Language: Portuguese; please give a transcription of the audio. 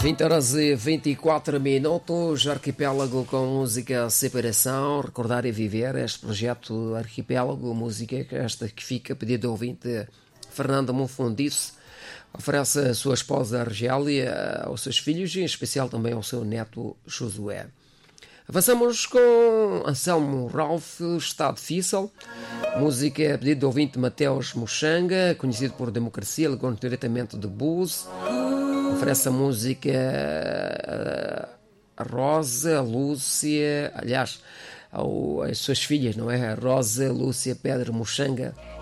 20h24, Arquipélago com música Separação, recordar e viver este projeto Arquipélago, música esta que fica pedido do ouvinte Fernanda Monfundice, oferece a sua esposa Argélia, aos seus filhos e em especial também ao seu neto Josué. Avançamos com Anselmo Ralph, Está Difícil, música pedido do ouvinte Mateus Mochanga, conhecido por Democracia, ligou diretamente de Búzios. Oferece a música a Rosa, a Lúcia, aliás, as suas filhas, não é? A Rosa, Lúcia, Pedro, Mochanga